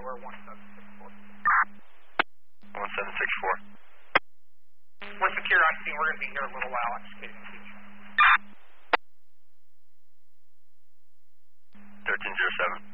Delaware 1764. 1764. We're secure on scene. We're going to be here a little while. Executing the siege. 1307.